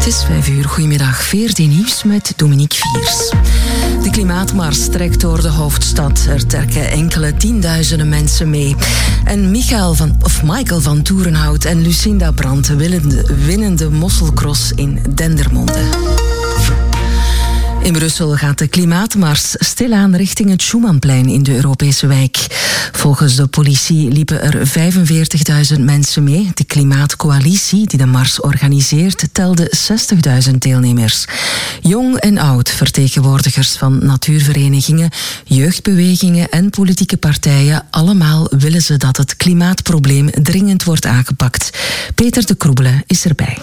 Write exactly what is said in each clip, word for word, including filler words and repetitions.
Het is vijf uur. Goedemiddag. V R D Nieuws met Dominique Viers. De klimaatmars trekt door de hoofdstad. Er trekken enkele tienduizenden mensen mee. En Michael van, of Michael van Toerenhout en Lucinda Brandt winnen de mosselcross in Dendermonde. In Brussel gaat de klimaatmars stilaan richting het Schumannplein in de Europese wijk. Volgens de politie liepen er vijfenveertigduizend mensen mee. De klimaatcoalitie die de mars organiseert telde zestigduizend deelnemers. Jong en oud, vertegenwoordigers van natuurverenigingen, jeugdbewegingen en politieke partijen, allemaal willen ze dat het klimaatprobleem dringend wordt aangepakt. Peter de Kroebele is erbij.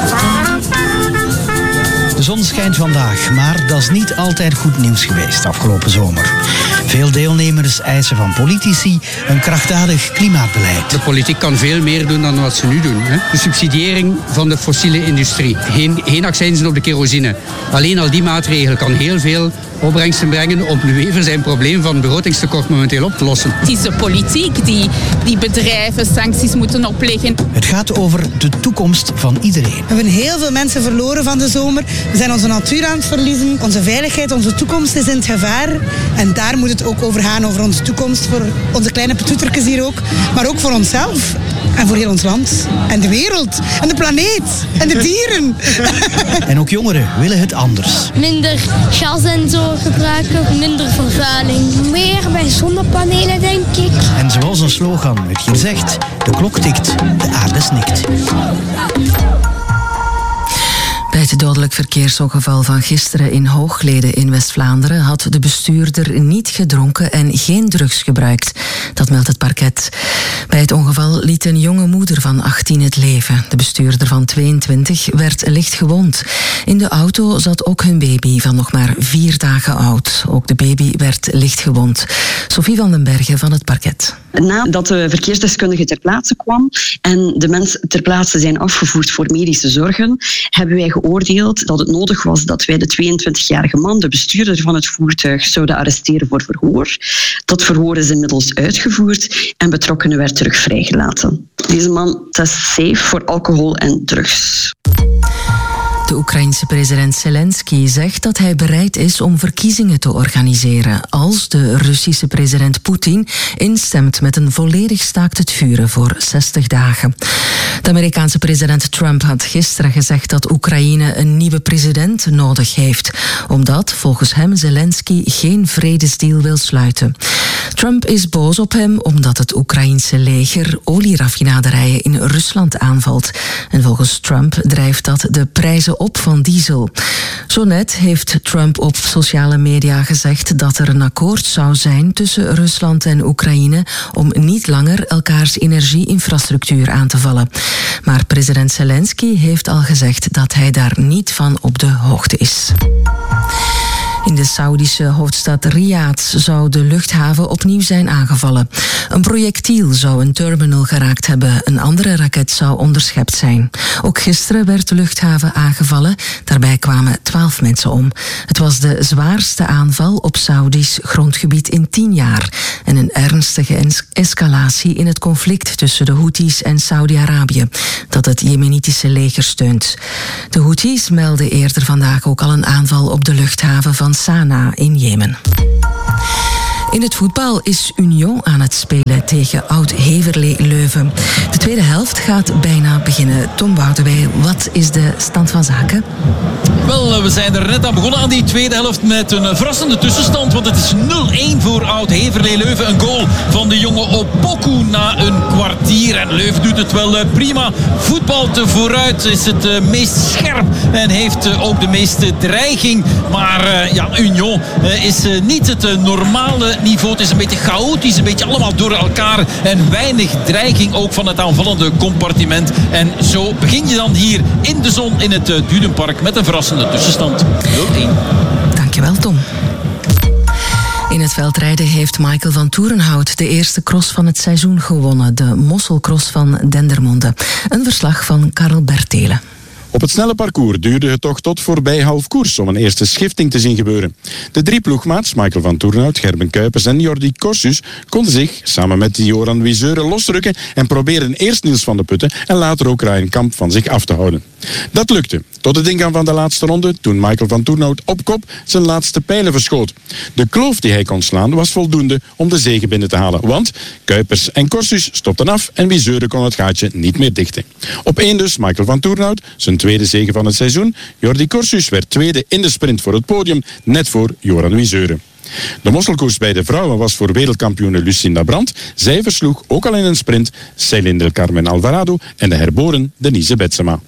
De zon schijnt vandaag, maar dat is niet altijd goed nieuws geweest afgelopen zomer. Veel deelnemers eisen van politici een krachtdadig klimaatbeleid. De politiek kan veel meer doen dan wat ze nu doen. Hè? De subsidiëring van de fossiele industrie. Geen, geen accijnzen op de kerosine. Alleen al die maatregel kan heel veel opbrengsten brengen om nu even zijn probleem van begrotingstekort momenteel op te lossen. Het is de politiek die, die bedrijven sancties moeten opleggen. Het gaat over de toekomst van iedereen. We hebben heel veel mensen verloren van de zomer. We zijn onze natuur aan het verliezen. Onze veiligheid, onze toekomst is in het gevaar. En daar moet het ook over gaan, over onze toekomst. Voor onze kleine petoetertjes hier ook. Maar ook voor onszelf. En voor heel ons land. En de wereld. En de planeet. En de dieren. En ook jongeren willen het anders. Minder gas en zo gebruiken. Minder vervuiling. Meer bij zonnepanelen, denk ik. En zoals een slogan het hier zegt, de klok tikt, de aarde snikt. Bij het dodelijk verkeersongeval van gisteren in Hooglede in West-Vlaanderen had de bestuurder niet gedronken en geen drugs gebruikt. Dat meldt het parket. Bij het ongeval liet een jonge moeder van achttien het leven. De bestuurder van tweeëntwintig werd licht gewond. In de auto zat ook hun baby van nog maar vier dagen oud. Ook de baby werd licht gewond. Sophie van den Bergen van het parket. Nadat de verkeersdeskundige ter plaatse kwam en de mensen ter plaatse zijn afgevoerd voor medische zorgen, hebben wij geoordeeld dat het nodig was dat wij de tweeëntwintigjarige man, de bestuurder van het voertuig, zouden arresteren voor verhoor. Dat verhoor is inmiddels uitgevoerd en betrokkenen werd terug vrijgelaten. Deze man test safe voor alcohol en drugs. De Oekraïense president Zelensky zegt dat hij bereid is om verkiezingen te organiseren als de Russische president Poetin instemt met een volledig staakt het vuren voor zestig dagen. De Amerikaanse president Trump had gisteren gezegd dat Oekraïne een nieuwe president nodig heeft, omdat volgens hem Zelensky geen vredesdeal wil sluiten. Trump is boos op hem omdat het Oekraïense leger olieraffinaderijen in Rusland aanvalt. En volgens Trump drijft dat de prijzen op van diesel. Zo net heeft Trump op sociale media gezegd dat er een akkoord zou zijn tussen Rusland en Oekraïne om niet langer elkaars energieinfrastructuur aan te vallen. Maar president Zelensky heeft al gezegd dat hij daar niet van op de hoogte is. In de Saoedische hoofdstad Riyadh zou de luchthaven opnieuw zijn aangevallen. Een projectiel zou een terminal geraakt hebben. Een andere raket zou onderschept zijn. Ook gisteren werd de luchthaven aangevallen. Daarbij kwamen twaalf mensen om. Het was de zwaarste aanval op Saoedisch grondgebied in tien jaar. En een ernstige es- escalatie in het conflict tussen de Houthis en Saudi-Arabië, dat het Jemenitische leger steunt. De Houthis melden eerder vandaag ook al een aanval op de luchthaven van Sanaa in Jemen. In het voetbal is Union aan het spelen tegen Oud-Heverlee Leuven. De tweede helft gaat bijna beginnen. Tom Boudewijn, wat is de stand van zaken? Wel, we zijn er net aan begonnen aan die tweede helft met een verrassende tussenstand. Want het is nul-één voor Oud-Heverlee Leuven. Een goal van de jonge Opoku na een kwartier. En Leuven doet het wel prima. Voetbalt vooruit, is het meest scherp en heeft ook de meeste dreiging. Maar ja, Union is niet het normale niveau. Het is een beetje chaotisch, een beetje allemaal door elkaar. En weinig dreiging ook van het aanvallende compartiment. En zo begin je dan hier in de zon in het Dudenpark met een verrassende tussenstand. nul-één. Dankjewel, Tom. In het veldrijden heeft Michael van Toerenhout de eerste cross van het seizoen gewonnen. De mosselcross van Dendermonde. Een verslag van Karel Bertelen. Op het snelle parcours duurde het toch tot voorbij half koers om een eerste schifting te zien gebeuren. De drie ploegmaats, Michael van Toerenhout, Gerben Kuipers en Jordi Korsus, konden zich, samen met Joran Wiseuren, losrukken en probeerden eerst Niels van de Putten en later ook Ryan Kamp van zich af te houden. Dat lukte, tot het ingaan van de laatste ronde, toen Michael van Toornout op kop zijn laatste pijlen verschoot. De kloof die hij kon slaan was voldoende om de zege binnen te halen, want Kuipers en Korsus stopten af en Wieseuren kon het gaatje niet meer dichten. Op één dus Michael van Toornout, zijn tweede zege van het seizoen. Jordi Korsus werd tweede in de sprint voor het podium, net voor Joran Wieseuren. De mosselkoers bij de vrouwen was voor wereldkampioene Lucinda Brandt. Zij versloeg ook al in een sprint Celine del Carmen Alvarado en de herboren Denise Betsema.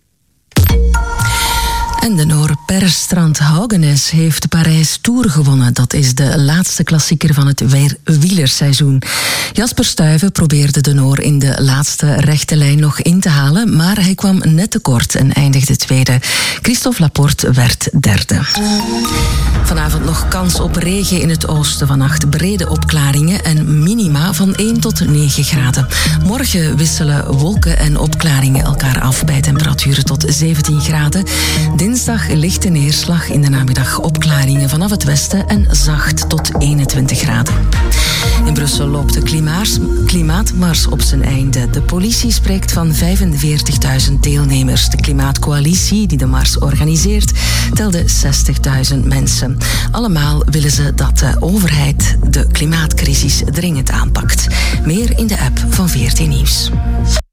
En de Noor Per Strand Haugenes heeft de Parijs Tour gewonnen. Dat is de laatste klassieker van het wielerseizoen. Jasper Stuyven probeerde de Noor in de laatste rechte lijn nog in te halen, maar hij kwam net tekort en eindigde tweede. Christophe Laporte werd derde. Vanavond nog kans op regen in het oosten. Vannacht brede opklaringen en minima van één tot negen graden. Morgen wisselen wolken en opklaringen elkaar af bij temperaturen tot zeventien graden. Dinsdag lichte neerslag, in de namiddag opklaringen vanaf het westen en zacht tot eenentwintig graden. In Brussel loopt de klimaars, klimaatmars op zijn einde. De politie spreekt van vijfenveertigduizend deelnemers. De klimaatcoalitie die de mars organiseert telde zestigduizend mensen. Allemaal willen ze dat de overheid de klimaatcrisis dringend aanpakt. Meer in de app van V R T Nieuws.